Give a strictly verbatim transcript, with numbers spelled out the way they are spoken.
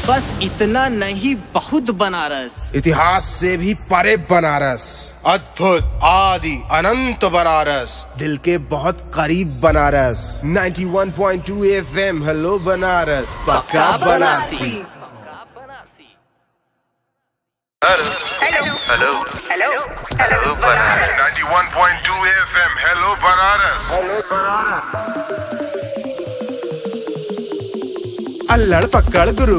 बस इतना नहीं, बहुत बनारस। इतिहास से भी परे बनारस, अद्भुत आदि अनंत बनारस, दिल के बहुत करीब बनारस। इक्यानवे पॉइंट दो एफएम, हेलो बनारस, पक्का Banarasi. Hello hello hello hello Banaras. इक्यानवे पॉइंट दो एफएम, हेलो बनारस। अल्लड़ पकड़ गुरु